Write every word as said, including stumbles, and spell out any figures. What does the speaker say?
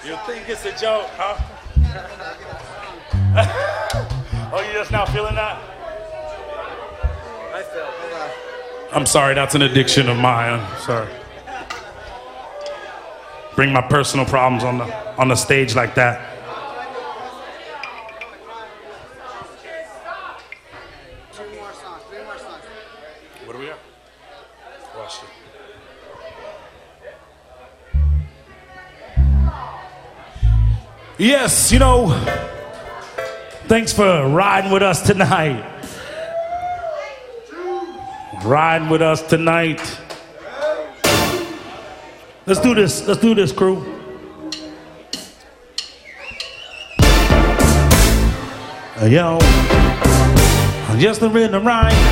You think it's a joke, huh? Oh, you just now feeling that? I feel. Hold on. I'm sorry, that's an addiction of mine. I'm sorry. Bring my personal problems on the on the stage like that. Two more songs. Three more songs. What do we have? Watch it. Yes, you know, thanks for riding with us tonight. Riding with us tonight. Let's do this. Let's do this, crew. Yo, just the rhythm right.